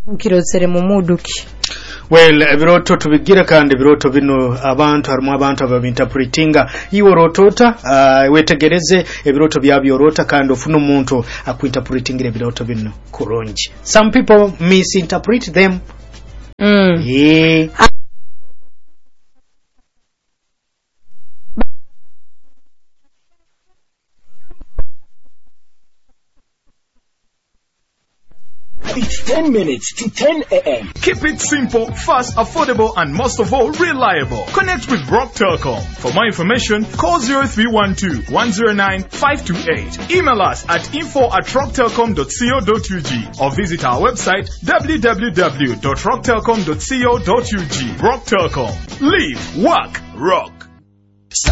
Kirosere mu muduki. Well, ebiroto tubigira kandi ebiroto bino abantu harimo abantu ababinterpretinga iwo rotota wetegereze ebiroto byabyorota kandi ofuna omuntu akuinterpretingira ebiroto bino kurungi. Some people misinterpret them. Yeah. 10 minutes to 10 a.m. Keep it simple, fast, affordable, and most of all, reliable. Connect with Rock Telecom. For more information, call 0312-109-528. Email us at info@rocktelecom.co.ug or visit our website www.rocktelecom.co.ug. Rock Telecom. Live, work, rock.